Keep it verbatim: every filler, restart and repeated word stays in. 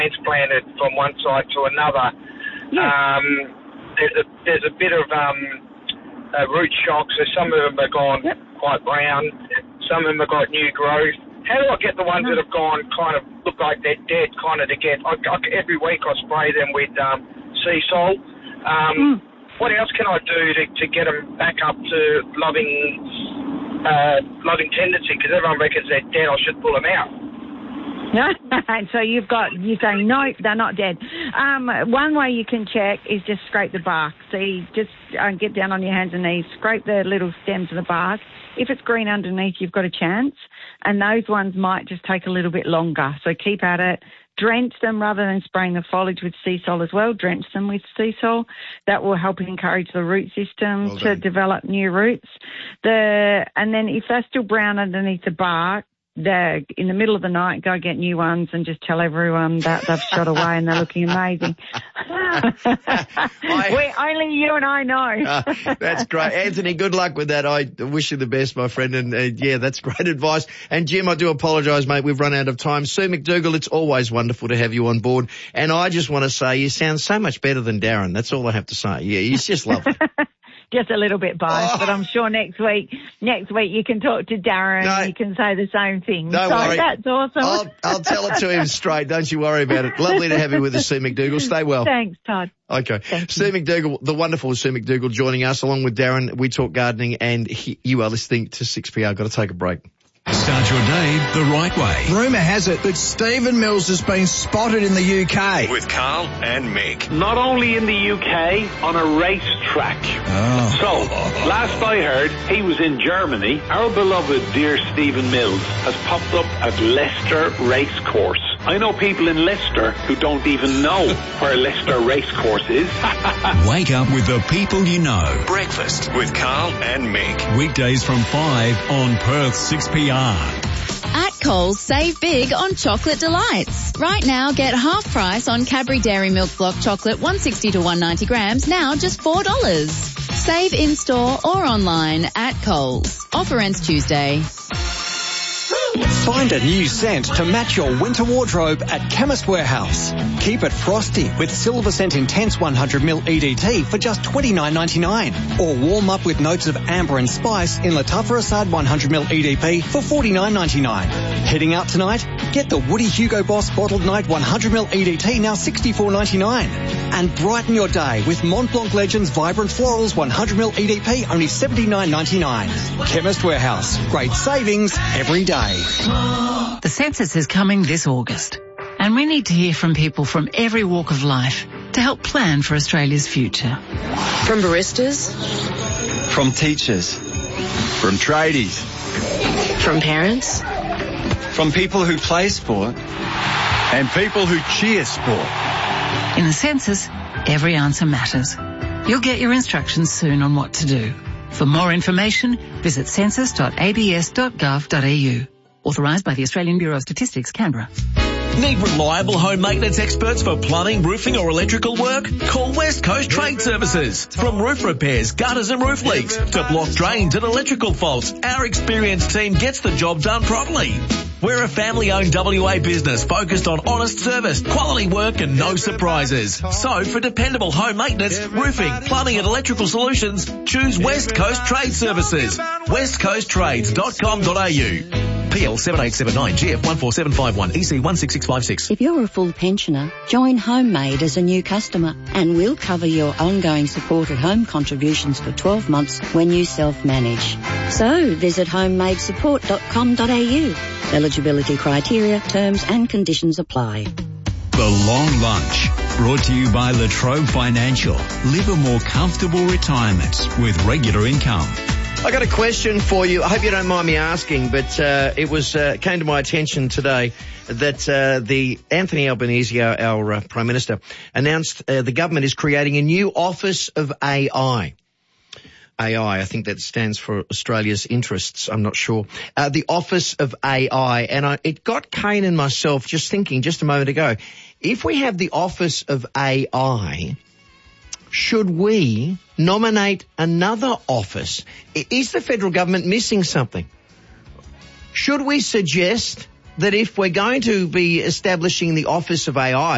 transplanted from one side to another. Yes. Um, there's a there's a bit of um, uh, root shock, so some of them are gone Yep. quite brown, some of them have got new growth. How do I get the ones No. that have gone kind of look like they're dead, kind of to get? I, I, every week I spray them with um, sea salt. Um, Mm. What else can I do to, to get them back up to loving uh, loving tendency? Because everyone reckons they're dead. I should pull them out. No, so you've got, you're saying, no, they're not dead. Um, one way you can check is just scrape the bark. See, just uh, get down on your hands and knees, scrape the little stems of the bark. If it's green underneath, you've got a chance. And those ones might just take a little bit longer. So keep at it. Drench them rather than spraying the foliage with sea salt as well. Drench them with sea salt. That will help encourage the root system Well to done. develop new roots. The And then if they're still brown underneath the bark, the in the middle of the night, go get new ones and just tell everyone that they've shot away and they're looking amazing. we, only you and I know. Uh, that's great. Anthony, good luck with that. I wish you the best, my friend. And, uh, yeah, that's great advice. And, Jim, I do apologise, mate. We've run out of time. Sue McDougall, it's always wonderful to have you on board. And I just want to say you sound so much better than Darren. That's all I have to say. Yeah, he's just lovely. Just a little bit biased, Oh. but I'm sure next week, next week you can talk to Darren No. and you can say the same thing. Don't so worry. that's awesome. I'll, I'll tell it to him straight. Don't you worry about it. Lovely to have you with us, Sue McDougall. Stay well. Thanks, Todd. Okay. Thank Sue McDougall, the wonderful Sue McDougall joining us along with Darren. We talk gardening and he, you are listening to six P R. Got to take a break. Start your day the right way. Rumour has it that Stephen Mills has been spotted in the U K. With Carl and Mick. Not only in the U K, on a racetrack. Oh. So, last I heard, he was in Germany. Our beloved dear Stephen Mills has popped up at Leicester Racecourse. I know people in Leicester who don't even know where Leicester Racecourse is. Wake up with the people you know. Breakfast with Carl and Mick. Weekdays from five on Perth six P R. At Coles, save big on chocolate delights. Right now, get half price on Cadbury Dairy Milk Block chocolate one sixty to one ninety grams, now just four dollars. Save in-store or online at Coles. Offer ends Tuesday. Find a new scent to match your winter wardrobe at Chemist Warehouse. Keep it frosty with Silver Scent Intense one hundred milliliter E D T for just twenty-nine ninety-nine. Or warm up with notes of amber and spice in Latafa Assad one hundred milliliter E D P for forty-nine ninety-nine. Heading out tonight? Get the Woody Hugo Boss Bottled Night one hundred milliliter E D T now sixty-four ninety-nine. And brighten your day with Mont Blanc Legends Vibrant Florals one hundred milliliter E D P only seventy-nine ninety-nine. Chemist Warehouse. Great savings every day. The census is coming this August, and we need to hear from people from every walk of life to help plan for Australia's future. From baristas, From teachers. From tradies. from parents, From people who play sport. And people who cheer sport. In the census, every answer matters. You'll get your instructions soon on what to do. For more information, visit census dot a b s dot gov dot a u. Authorised by the Australian Bureau of Statistics, Canberra. Need reliable home maintenance experts for plumbing, roofing or electrical work? Call West Coast Trade Services. From roof repairs, gutters and roof leaks to blocked drains and electrical faults, our experienced team gets the job done properly. We're a family-owned W A business focused on honest service, quality work and no surprises. So for dependable home maintenance, roofing, plumbing and electrical solutions, choose West Coast Trade Services. west coast trades dot com dot a u. P L seven eight seven nine G F one four seven five one E C one six six five six. If you're a full pensioner, join Homemade as a new customer and we'll cover your ongoing supported home contributions for twelve months when you self-manage. So visit homemade support dot com dot a u. Eligibility criteria, terms and conditions apply. The Long Lunch, brought to you by Latrobe Financial. Live a more comfortable retirement with regular income. I got a question for you. I hope you don't mind me asking, but uh, it was uh, came to my attention today that uh, the Anthony Albanese, our, our uh, Prime Minister, announced uh, the government is creating a new Office of A I. A I, I think that stands for Australia's interests, I'm not sure. Uh, the Office of A I, and I, it got Kane and myself just thinking just a moment ago, if we have the Office of A I, should we nominate another office? Is the federal government missing something? Should we suggest that if we're going to be establishing the Office of A I,